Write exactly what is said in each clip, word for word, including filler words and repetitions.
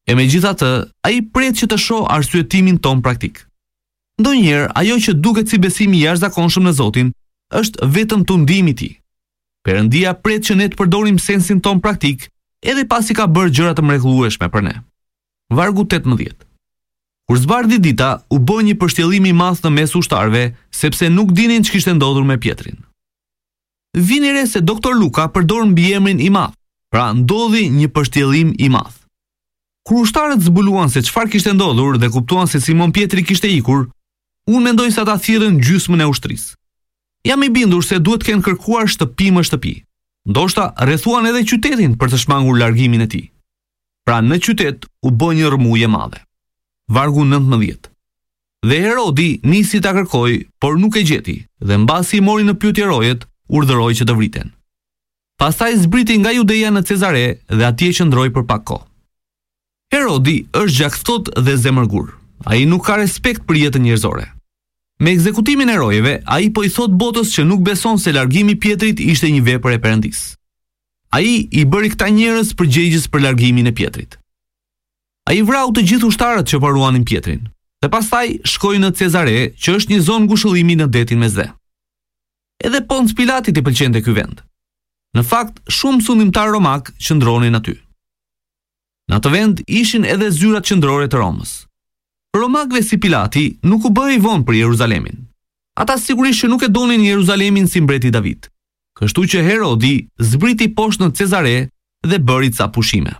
E megjithatë, ai pret që të shohë arsyetimin ton praktik. Ndonjëherë, ajo që duket si besimi i jashtëzakonshëm në Zotin është vetëm tundimi i tij. Perëndia pret që ne të përdorim sensin ton praktik, edhe pasi ka bërë gjëra të mrekullueshme për ne. Vargu tetëmbëdhjetë. Kur zbardhi dita, u bë një përshtjellim i madh në mes ushtarëve, sepse nuk dinin ç'kishte ndodhur me Pietrin. Vini re se doktor Luka përdor mbiemrin i madh, pra ndodhi një përshtjellim i madh. Kur ushtarët zbuluan se çfarë kishte ndodhur dhe kuptuan se Simon Pietri kishte ikur, unë mendoj se ata thirrën gjysmën e ushtrisë. Jam i bindur se duhet të kenë kërkuar shtëpi më shtëpi. Ndoshta rrethuan edhe qytetin për të shmangur largimin e tij. Pra në qytet u bë një rrëmujë e madhe. Vargu nëntëmbëdhjetë. Dhe Herodi nisi ta kërkoi, por nuk e gjeti, dhe mbasi i mori në pyetje rojet, urdhëroi që të vriten. Pastaj zbriti nga Judeja në Cezare dhe atje qëndroi për pak kohë. Herodi është gjakthot dhe zemërgur. Ai nuk ka respekt për jetën njerëzore. Me ekzekutimin e rojeve, ai po i thot botës që nuk beson se largimi i Pietrit ishte një vepër e Perëndisë. Ai i bëri këta njerëz përgjegjës për largimin e Pietrit. Ai vrau të gjithë ushtarët që paruanin Pietrin, dhe pastaj shkoi në Cezare, që është një zonë ngushëllimi në detin Mesdhe. Edhe Ponc Pilatit i pëlqente ky vend. Në fakt, shumë sundimtar romak qëndronin aty. Në atë vend ishin edhe zyrat qendrore të Romës. Romakëve si Pilati nuk u bë i vonë për Jeruzalemin. Ata sigurisht që nuk e donin Jeruzalemin si mbreti David. Kështu që Herodi zbriti poshtë në Cezare dhe bëri ca pushime.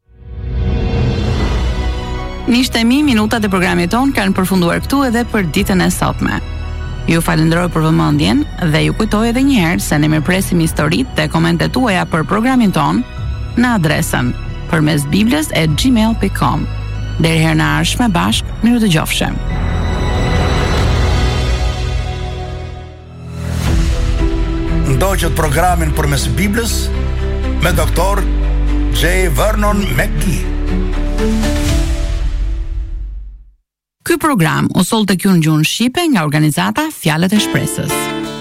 Miqtë e mi, minutat e programit ton kanë përfunduar këtu edhe për ditën e sotme. Ju falenderoj për vëmendjen dhe ju kujtoj edhe një herë se ne mirpresim historitë dhe komentet tuaja për programin ton në adresën përmes bibles e gmail dot com. Deri herë në ardhshme bashk, miru të gjofshem. Ndoqët programin përmes Biblës me doktor J. Vernon McGee. Ky program u soll tek ju në gjuhën shqipe nga organizata Fjalët e Shpresës.